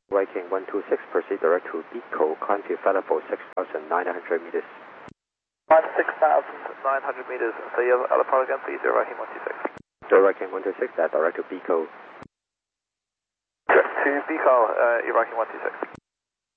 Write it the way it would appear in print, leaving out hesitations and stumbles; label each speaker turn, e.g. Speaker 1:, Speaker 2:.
Speaker 1: Viking 126, proceed direct to Beco, climb to Falafel 6,900 meters.
Speaker 2: Climb 6,900 meters, so you have Alapar again, please, you're Viking 126.
Speaker 1: Viking 126, direct to Beco.
Speaker 2: Direct to Beco, you're Viking 126.